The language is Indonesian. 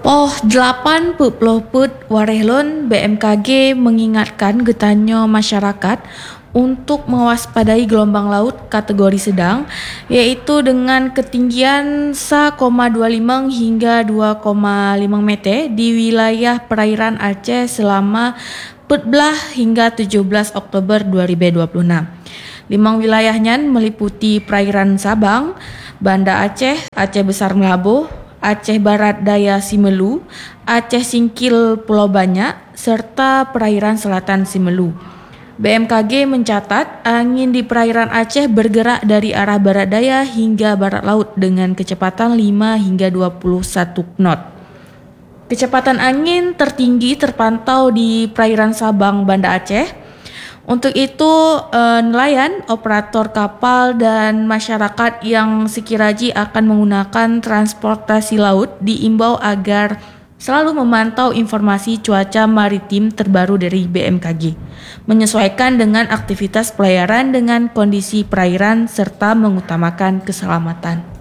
Poh 80 Warehlon BMKG mengingatkan getanyo masyarakat untuk mewaspadai gelombang laut kategori sedang, yaitu dengan ketinggian 1,25 hingga 2,5 meter di wilayah perairan Aceh selama 14 hingga 17 Oktober 2026. Limang wilayahnya meliputi perairan Sabang, Banda Aceh, Aceh Besar Melabuh, Aceh Barat Daya Simelu, Aceh Singkil Pulau Banyak, serta perairan selatan Simelu. BMKG mencatat angin di perairan Aceh bergerak dari arah barat daya hingga barat laut dengan kecepatan 5 hingga 21 knot. Kecepatan angin tertinggi terpantau di perairan Sabang, Banda Aceh. Untuk itu, nelayan, operator kapal, dan masyarakat yang sekiranya akan menggunakan transportasi laut diimbau agar selalu memantau informasi cuaca maritim terbaru dari BMKG, menyesuaikan dengan aktivitas pelayaran dengan kondisi perairan serta mengutamakan keselamatan.